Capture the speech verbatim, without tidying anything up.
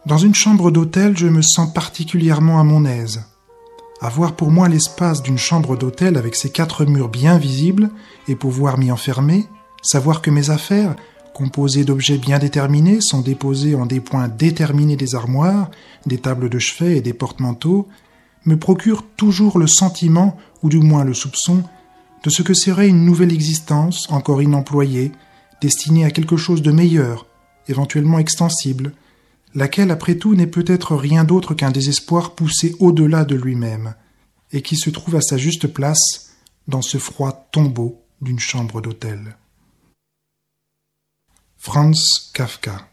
Dans une chambre d'hôtel, je me sens particulièrement à mon aise. Avoir pour moi l'espace d'une chambre d'hôtel avec ses quatre murs bien visibles et pouvoir m'y enfermer, savoir que mes affaires, composées d'objets bien déterminés, sont déposées en des points déterminés des armoires, des tables de chevet et des porte-manteaux, me procure toujours le sentiment, ou du moins le soupçon, de ce que serait une nouvelle existence, encore inemployée, destinée à quelque chose de meilleur, éventuellement extensible, laquelle, après tout, n'est peut-être rien d'autre qu'un désespoir poussé au-delà de lui-même, et qui se trouve à sa juste place dans ce froid tombeau d'une chambre d'hôtel. Franz Kafka.